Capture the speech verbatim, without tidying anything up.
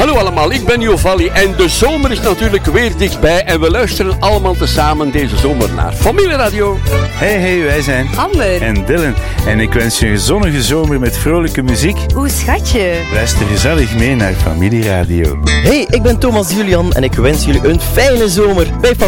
Hallo allemaal, ik ben Jovalli en de zomer is natuurlijk weer dichtbij en we luisteren allemaal tezamen deze zomer naar Familieradio. Hey, hey, wij zijn Amber en Dylan en ik wens je een zonnige zomer met vrolijke muziek. Oeh, schatje. Luister gezellig mee naar Familieradio. Hey, ik ben Thomas Julian en ik wens jullie een fijne zomer bij